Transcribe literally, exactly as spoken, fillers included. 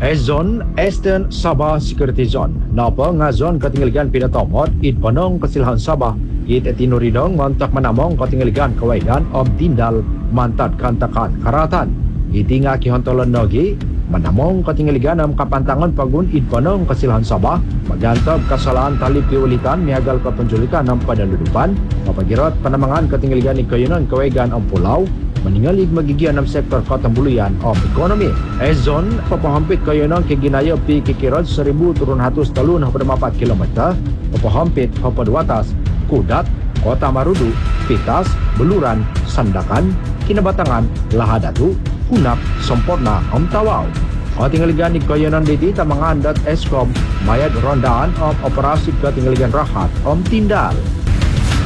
Zone Eastern Sabah Security Zone. Napa nga zone katinggaligan pinatomot it panong kasilhan Sabah it etinurinong mantak manamong katinggaligan kawaidan om tindal mantad kantakan karatan. Iti nga kihontolon nogi manamong katinggaligan am kapantangan pagun it panong kasilhan Sabah magantab kasalahan talip kiulitan mihagal kapenjulikan ng padaludupan mapagirot panamangan katinggaligan ni kayunan kawaigan om pulau meningalig magigian ng sektor katambuluyan of economy. Ezon, papahampit kayo ng kiginayo pi kikirod seribu turun hatus talun hampir mapat kilometer, papahampit papadwatas, kudat, kota marudu, pitas, beluran, sandakan, kinabatangan, lahadatu, hunap, sempurna, omtawaw. O tinggaligan ni kayonan diti tamangan dat eskom mayad rondaan of operasi katinggaligan rahat om tindal.